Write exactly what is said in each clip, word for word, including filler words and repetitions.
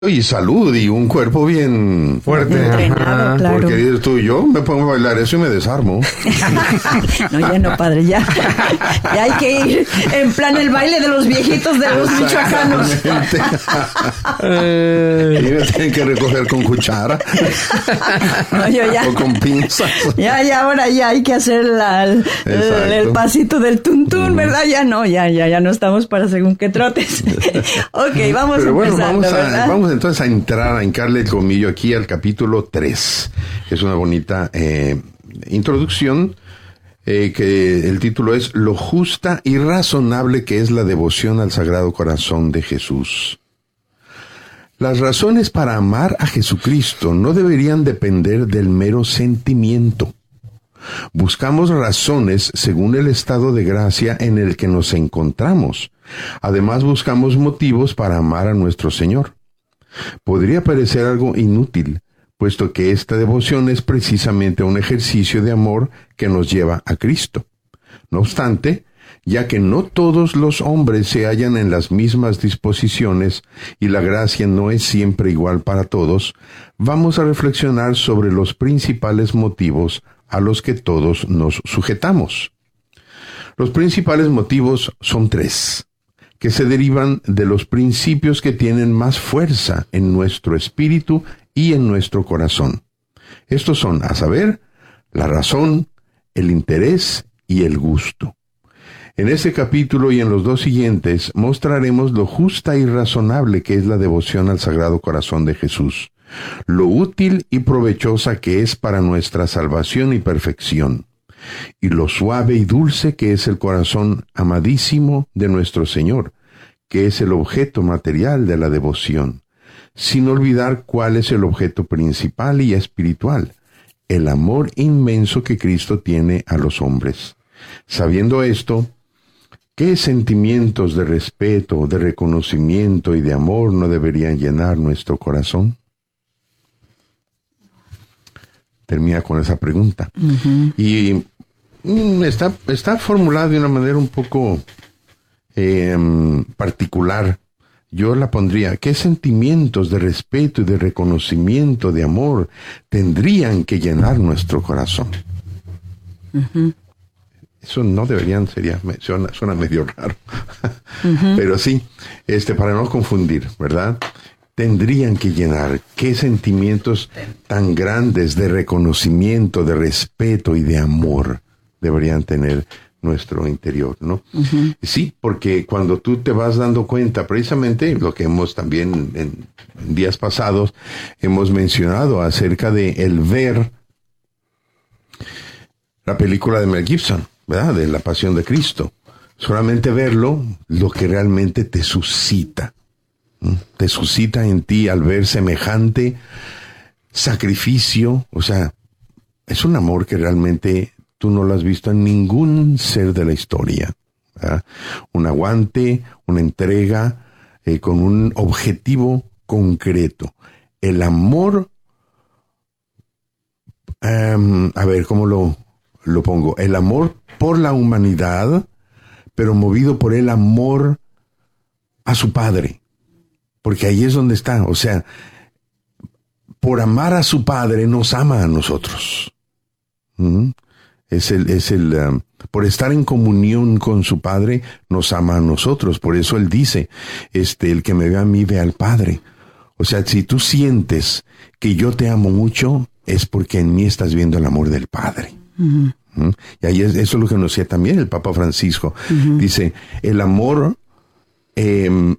Y salud y un cuerpo bien fuerte. Entrenado, claro. Porque dices tú, yo me pongo a bailar eso y me desarmo. No, ya no, padre, ya. Ya hay que ir en plan el baile de los viejitos de los michoacanos. Y me tienen que recoger con cuchara. No, yo ya. O con pinzas. Ya, ya, ahora ya hay que hacer la, el, el pasito del tuntún, ¿verdad? Ya no, ya, ya, ya no estamos para según qué trotes. Ok, vamos Pero bueno, empezando, vamos a, ¿verdad? vamos entonces a entrar, a hincarle el colmillo aquí al capítulo tres. Es una bonita eh, introducción, eh, que el título es Lo justa y razonable que es la devoción al Sagrado Corazón de Jesús. Las razones para amar a Jesucristo no deberían depender del mero sentimiento. Buscamos razones según el estado de gracia en el que nos encontramos. Además, buscamos motivos para amar a nuestro Señor. Podría parecer algo inútil, puesto que esta devoción es precisamente un ejercicio de amor que nos lleva a Cristo. No obstante, ya que no todos los hombres se hallan en las mismas disposiciones y la gracia no es siempre igual para todos, vamos a reflexionar sobre los principales motivos a los que todos nos sujetamos. Los principales motivos son tres, que se derivan de los principios que tienen más fuerza en nuestro espíritu y en nuestro corazón. Estos son, a saber, la razón, el interés y el gusto. En este capítulo y en los dos siguientes mostraremos lo justa y razonable que es la devoción al Sagrado Corazón de Jesús, lo útil y provechosa que es para nuestra salvación y perfección, y lo suave y dulce que es el corazón amadísimo de nuestro Señor, que es el objeto material de la devoción, sin olvidar cuál es el objeto principal y espiritual, el amor inmenso que Cristo tiene a los hombres. Sabiendo esto, ¿qué sentimientos de respeto, de reconocimiento y de amor no deberían llenar nuestro corazón? Termina con esa pregunta. Uh-huh. Y mm, está, está formulada de una manera un poco eh, particular. Yo la pondría, ¿qué sentimientos de respeto y de reconocimiento, de amor, tendrían que llenar nuestro corazón? Uh-huh. Eso no deberían, sería, suena, suena medio raro. Uh-huh. Pero sí, este, para no confundir, ¿verdad? Tendrían que llenar, ¿qué sentimientos tan grandes de reconocimiento, de respeto y de amor deberían tener nuestro interior, ¿no? Uh-huh. Sí, porque cuando tú te vas dando cuenta, precisamente lo que hemos también en, en días pasados hemos mencionado acerca de el ver la película de Mel Gibson, ¿verdad? De la Pasión de Cristo. Solamente verlo, lo que realmente te suscita. Te suscita en ti al ver semejante sacrificio. O sea, es un amor que realmente tú no lo has visto en ningún ser de la historia, ¿verdad? Un aguante, una entrega eh, con un objetivo concreto. El amor, um, a ver, ¿cómo lo, lo pongo? El amor por la humanidad, pero movido por el amor a su Padre. Porque ahí es donde está, o sea, por amar a su Padre nos ama a nosotros. ¿Mm? Es el, es el, um, por estar en comunión con su Padre nos ama a nosotros. Por eso él dice, este, el que me ve a mí ve al Padre. O sea, si tú sientes que yo te amo mucho, es porque en mí estás viendo el amor del Padre. Uh-huh. ¿Mm? Y ahí es, eso es lo que nos decía también el Papa Francisco. Uh-huh. Dice, el amor, eh,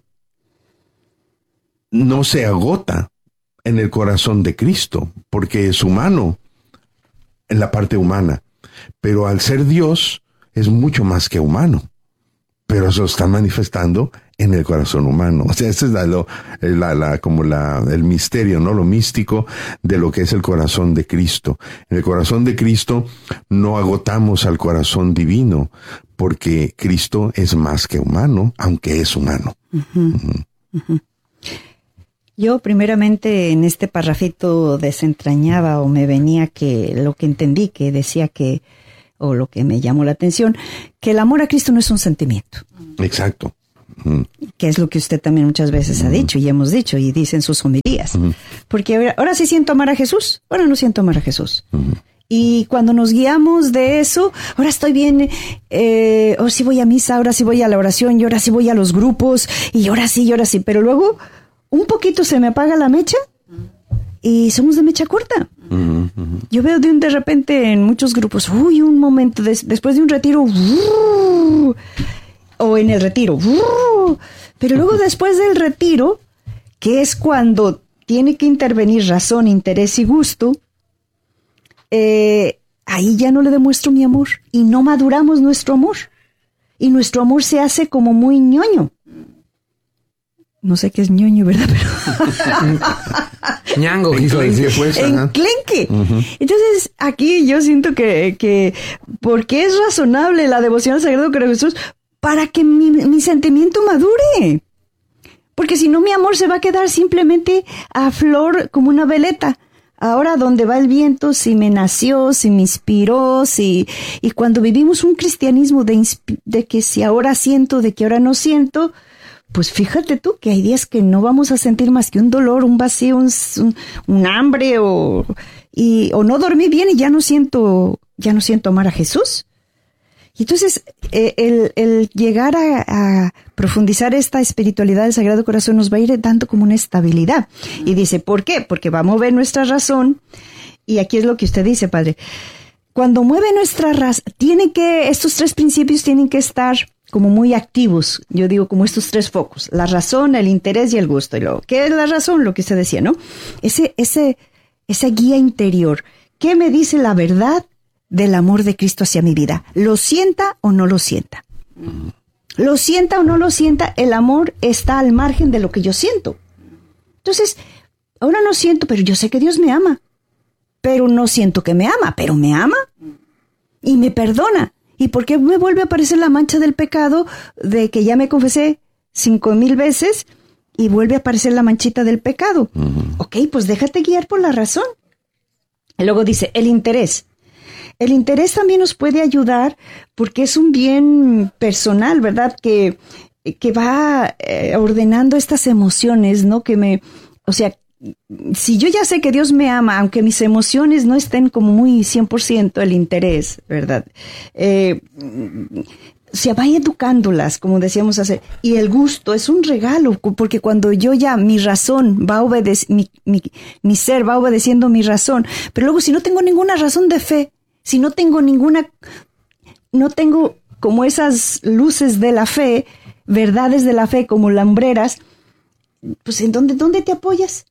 no se agota en el corazón de Cristo, porque es humano, en la parte humana. Pero al ser Dios, es mucho más que humano. Pero eso está manifestando en el corazón humano. O sea, ese es la, la, la, como la, el misterio, ¿no? Lo místico de lo que es el corazón de Cristo. En el corazón de Cristo no agotamos al corazón divino, porque Cristo es más que humano, aunque es humano. Uh-huh. Uh-huh. Uh-huh. Yo primeramente en este parrafito desentrañaba o me venía que lo que entendí que decía que, o lo que me llamó la atención, que el amor a Cristo no es un sentimiento. Exacto. Uh-huh. Que es lo que usted también muchas veces uh-huh. ha dicho y hemos dicho y dice en sus homilías. Uh-huh. Porque ahora, ahora sí siento amar a Jesús, ahora no siento amar a Jesús. Uh-huh. Y cuando nos guiamos de eso, ahora estoy bien, eh, ahora sí voy a misa, ahora sí voy a la oración, y ahora sí voy a los grupos, y ahora sí, y ahora sí. Pero luego, un poquito se me apaga la mecha, y somos de mecha corta. Uh-huh, uh-huh. Yo veo de, un, de repente en muchos grupos, uy, un momento, des, después de un retiro, uh, o en el retiro, uh, pero luego después del retiro, que es cuando tiene que intervenir razón, interés y gusto, Eh, ahí ya no le demuestro mi amor y no maduramos nuestro amor y nuestro amor se hace como muy ñoño. No sé qué es ñoño, ¿verdad? Pero ñango, quiso decir pues. Enclenque. Uh-huh. Entonces aquí yo siento que, que porque es razonable la devoción al Sagrado Corazón de Jesús para que mi, mi sentimiento madure. Porque si no mi amor se va a quedar simplemente a flor como una veleta. Ahora, ¿dónde va el viento? Si me nació, si me inspiró, si... Y cuando vivimos un cristianismo de, insp... de que si ahora siento, de que ahora no siento, pues fíjate tú que hay días que no vamos a sentir más que un dolor, un vacío, un, un, un hambre, o, y, o no dormí bien y ya no siento, ya no siento amar a Jesús. Y entonces, eh, el, el llegar a, a profundizar esta espiritualidad del Sagrado Corazón nos va a ir dando como una estabilidad. Mm. Y dice, ¿por qué? Porque va a mover nuestra razón. Y aquí es lo que usted dice, Padre. Cuando mueve nuestra razón, tiene que, estos tres principios tienen que estar como muy activos. Yo digo como estos tres focos. La razón, el interés y el gusto. Y luego, ¿qué es la razón? Lo que usted decía, ¿no? Ese, ese, esa guía interior. ¿Qué me dice la verdad del amor de Cristo hacia mi vida? ¿Lo sienta o no lo sienta? Lo sienta o no lo sienta, el amor está al margen de lo que yo siento. Entonces, ahora no siento, pero yo sé que Dios me ama. Pero no siento que me ama, pero me ama. Y me perdona. ¿Y por qué me vuelve a aparecer la mancha del pecado de que ya me confesé cinco mil veces y vuelve a aparecer la manchita del pecado? Uh-huh. Ok, pues déjate guiar por la razón. Y luego dice, el interés. El interés también nos puede ayudar porque es un bien personal, ¿verdad? Que, que va eh, ordenando estas emociones, ¿no? Que me, o sea, si yo ya sé que Dios me ama, aunque mis emociones no estén como muy cien por ciento, el interés, ¿verdad? Eh, o sea, va educándolas, como decíamos hacer. Y el gusto es un regalo, porque cuando yo ya, mi razón va a obedecer, mi, mi, mi ser va obedeciendo mi razón, pero luego si no tengo ninguna razón de fe, si no tengo ninguna, no tengo como esas luces de la fe, verdades de la fe como lambreras, pues ¿en dónde, dónde te apoyas?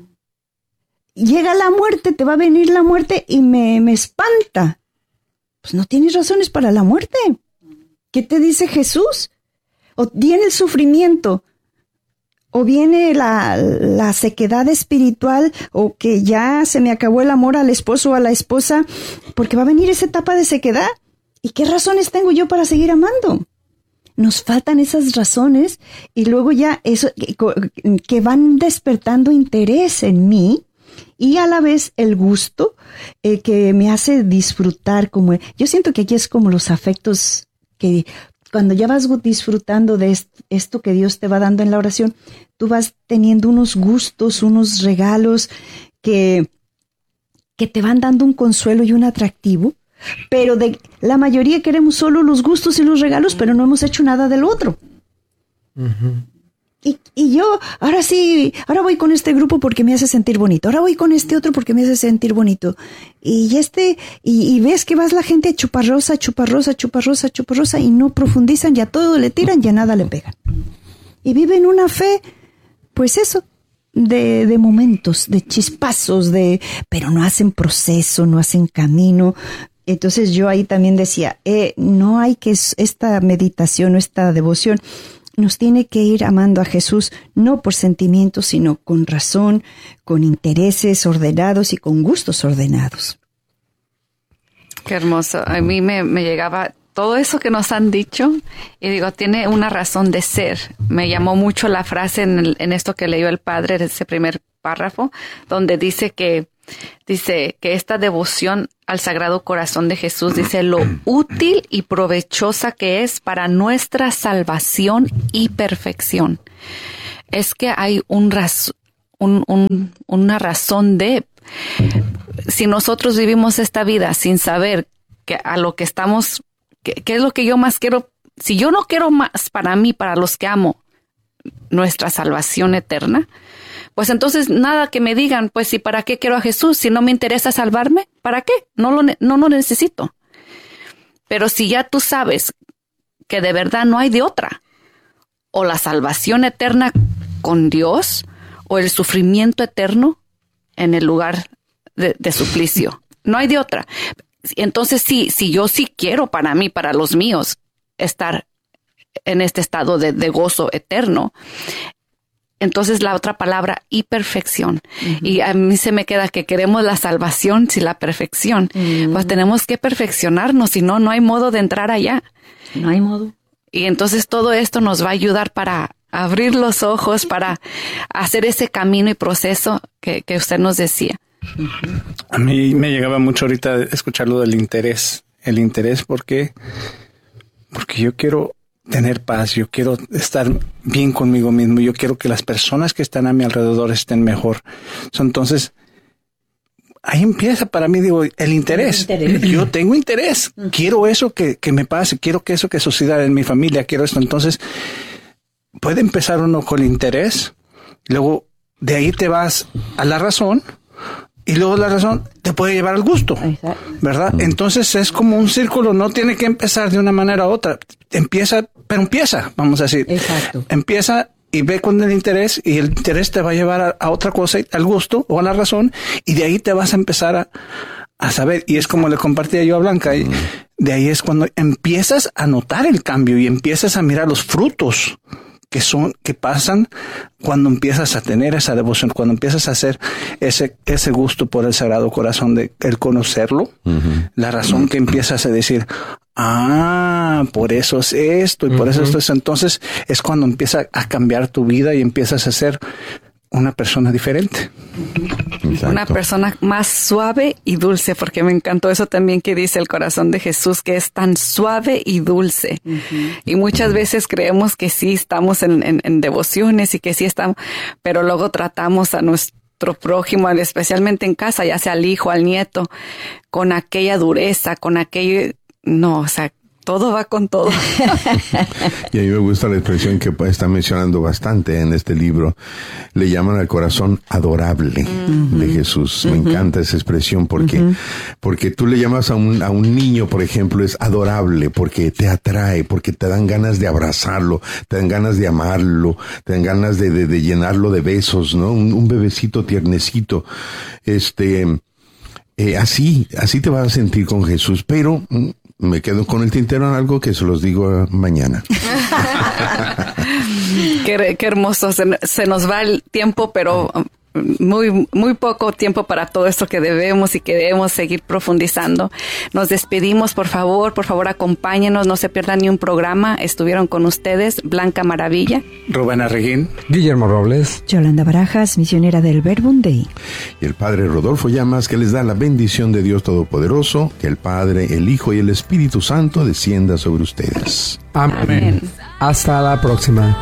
Llega la muerte, te va a venir la muerte y me, me espanta. Pues no tienes razones para la muerte. ¿Qué te dice Jesús? O viene el sufrimiento, o viene la, la sequedad espiritual, o que ya se me acabó el amor al esposo o a la esposa, porque va a venir esa etapa de sequedad. ¿Y qué razones tengo yo para seguir amando? Nos faltan esas razones y luego ya eso que, que van despertando interés en mí y a la vez el gusto eh, que me hace disfrutar. Como yo siento que aquí es como los afectos que cuando ya vas disfrutando de esto que Dios te va dando en la oración, tú vas teniendo unos gustos, unos regalos que, que te van dando un consuelo y un atractivo, pero de la mayoría queremos solo los gustos y los regalos, pero no hemos hecho nada del otro. Uh-huh. Y, y yo, ahora sí, ahora voy con este grupo porque me hace sentir bonito, ahora voy con este otro porque me hace sentir bonito. Y este, y, y ves que vas la gente chuparrosa, chuparrosa, chuparrosa, chuparrosa, y no profundizan, ya todo le tiran, ya nada le pegan. Y viven una fe, pues eso, de, de momentos, de chispazos, de, pero no hacen proceso, no hacen camino. Entonces yo ahí también decía, eh, no hay que, esta meditación o esta devoción nos tiene que ir amando a Jesús, no por sentimientos, sino con razón, con intereses ordenados y con gustos ordenados. Qué hermoso. A mí me, me llegaba todo eso que nos han dicho y digo, tiene una razón de ser. Me llamó mucho la frase en, el, en esto que leyó el padre, ese primer párrafo, donde dice que dice que esta devoción al Sagrado Corazón de Jesús, dice lo útil y provechosa que es para nuestra salvación y perfección. Es que hay un raz- un, un, una razón de, si nosotros vivimos esta vida sin saber que a lo que estamos, qué es lo que yo más quiero, si yo no quiero más para mí, para los que amo, nuestra salvación eterna, pues entonces nada que me digan, pues si para qué quiero a Jesús, si no me interesa salvarme, ¿para qué? No lo, no lo necesito. Pero si ya tú sabes que de verdad no hay de otra, o la salvación eterna con Dios, o el sufrimiento eterno en el lugar de, de suplicio, no hay de otra. Entonces sí, si yo sí quiero para mí, para los míos, estar en este estado de, de gozo eterno, entonces la otra palabra, y perfección. Uh-huh. Y a mí se me queda que queremos la salvación, si la perfección, uh-huh. pues tenemos que perfeccionarnos, si no, no hay modo de entrar allá. No hay modo. Y entonces todo esto nos va a ayudar para abrir los ojos, para hacer ese camino y proceso que, que usted nos decía. Uh-huh. A mí me llegaba mucho ahorita escuchar lo del interés. El interés porque, porque yo quiero tener paz, yo quiero estar bien conmigo mismo, yo quiero que las personas que están a mi alrededor estén mejor. Entonces, ahí empieza para mí, digo, el interés. El interés. Yo tengo interés, uh-huh. quiero eso que, que me pase, quiero que eso que suceda en mi familia, quiero esto. Entonces, puede empezar uno con interés, luego de ahí te vas a la razón, y luego la razón te puede llevar al gusto, ¿verdad? Entonces es como un círculo, no tiene que empezar de una manera u otra. Empieza, pero empieza, vamos a decir. Exacto. Empieza y ve con el interés, y el interés te va a llevar a, a otra cosa, al gusto o a la razón, y de ahí te vas a empezar a, a saber. Y es como le compartía yo a Blanca, y de ahí es cuando empiezas a notar el cambio y empiezas a mirar los frutos que son, que pasan cuando empiezas a tener esa devoción, cuando empiezas a hacer ese, ese gusto por el Sagrado Corazón, de el conocerlo, uh-huh. la razón uh-huh. que empiezas a decir, ah, por eso es esto y por uh-huh. eso esto es. Entonces es cuando empieza a cambiar tu vida y empiezas a ser una persona diferente. Exacto. Una persona más suave y dulce, porque me encantó eso también que dice el corazón de Jesús, que es tan suave y dulce. Uh-huh. Y muchas veces creemos que sí estamos en, en, en devociones y que sí estamos, pero luego tratamos a nuestro prójimo, especialmente en casa, ya sea al hijo, al nieto, con aquella dureza, con aquello, no, o sea, todo va con todo. Y a mí me gusta la expresión que está mencionando bastante en este libro. Le llaman al corazón adorable uh-huh. de Jesús. Uh-huh. Me encanta esa expresión porque, uh-huh. porque tú le llamas a un, a un niño, por ejemplo, es adorable porque te atrae, porque te dan ganas de abrazarlo, te dan ganas de amarlo, te dan ganas de, de, de llenarlo de besos, ¿no? Un, un bebecito tiernecito. Este, eh, así, así te vas a sentir con Jesús, pero me quedo con el tintero en algo que se los digo mañana. qué, qué hermoso. Se, se nos va el tiempo, pero muy, muy poco tiempo para todo esto que debemos y que debemos seguir profundizando. Nos despedimos, por favor, por favor acompáñenos, no se pierdan ni un programa. Estuvieron con ustedes Blanca Maravilla, Rubén Arreguín, Guillermo Robles, Yolanda Barajas, misionera del Verbum Dei, y el Padre Rodolfo Llamas, que les da la bendición de Dios Todopoderoso, que el Padre, el Hijo y el Espíritu Santo descienda sobre ustedes. Amén. Amén. Hasta la próxima.